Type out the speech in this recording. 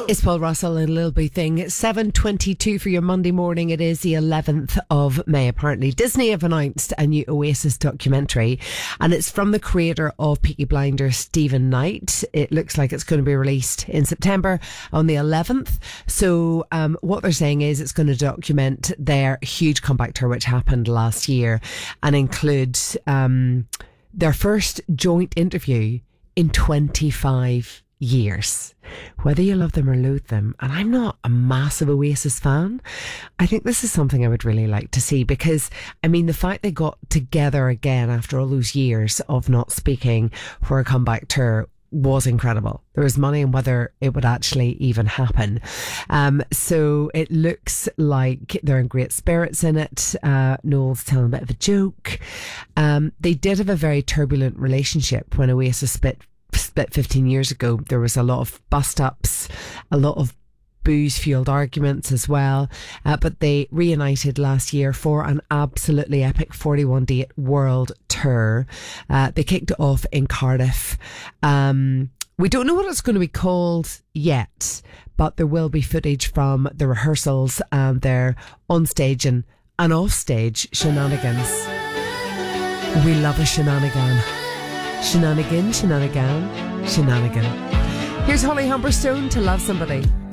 It's Paul Russell and Lil Boo Thing. 7:22 for your Monday morning. It is the 11th of May. Apparently, Disney have announced a new Oasis documentary, and it's from the creator of Peaky Blinders, Stephen Knight. It looks like it's going to be released in September on the 11th. So, what they're saying is it's going to document their huge comeback tour, which happened last year, and include their first joint interview in 25 years. Whether you love them or loathe them, and I'm not a massive Oasis fan, I think this is something I would really like to see, because I mean the fact they got together again after all those years of not speaking for a comeback tour was incredible. There was money in whether it would actually even happen. So it looks like they're in great spirits in it. Noel's telling a bit of a joke. They did have a very turbulent relationship when Oasis split 15 years ago. There was a lot of bust-ups, a lot of booze-fueled arguments as well, but they reunited last year for an absolutely epic 41-date world tour. They kicked it off in Cardiff. We don't know what it's going to be called yet, but there will be footage from the rehearsals and their on-stage and off-stage shenanigans. We love a shenanigan. Shenanigan. Here's Holly Humberstone to Love Somebody.